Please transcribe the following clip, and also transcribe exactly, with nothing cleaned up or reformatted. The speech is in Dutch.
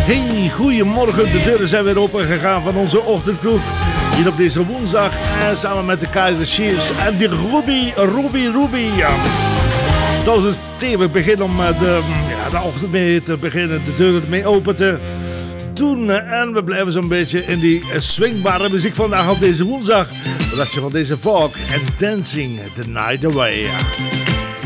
Hey, goedemorgen. De deuren zijn weer open gegaan van onze ochtendkroeg. Hier op deze woensdag. En samen met de Kaiser Chiefs en die Ruby, Ruby, Ruby. Ja. Dat is een stevig begin om de, ja, de ochtend mee te beginnen. De deuren mee open te doen. En we blijven zo'n beetje in die swingbare muziek vandaag op deze woensdag. Wat dacht je van deze folk en Dancing the Night Away?